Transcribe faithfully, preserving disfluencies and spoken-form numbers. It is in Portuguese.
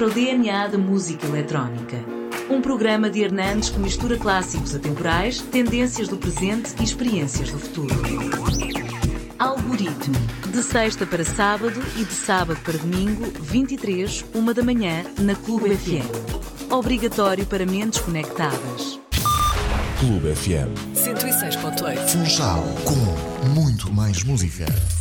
decifra o D N A da música eletrónica. Um programa de Hernandes que mistura clássicos atemporais, tendências do presente e experiências do futuro. Algoritmo. De sexta para sábado e de sábado para domingo, vinte e três, uma da manhã, na Clube F M. Obrigatório para mentes conectadas. Clube F M cento e seis ponto oito. Funchal, com muito mais música.